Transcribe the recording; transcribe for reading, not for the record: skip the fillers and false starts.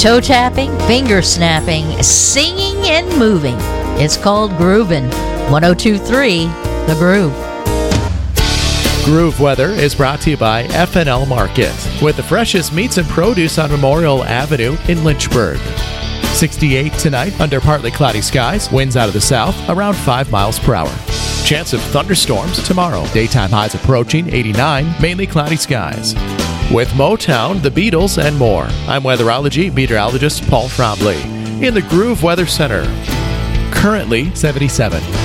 toe tapping, finger snapping, singing, and moving. It's called Groovin'. 102.3 The Groove. Groove Weather is brought to you by FNL Market, with the freshest meats and produce on Memorial Avenue in Lynchburg. 68 tonight under partly cloudy skies, winds out of the south around 5 miles per hour. Chance of thunderstorms tomorrow. Daytime highs approaching 89, mainly cloudy skies. With Motown, the Beatles, and more, I'm weatherology meteorologist Paul Trombley in the Groove Weather Center. Currently 77.